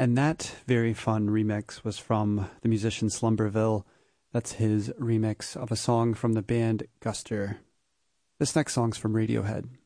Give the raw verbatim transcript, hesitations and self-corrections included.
And that very fun remix was from the musician Slumberville. That's his remix of a song from the band Guster. This next song's from Radiohead.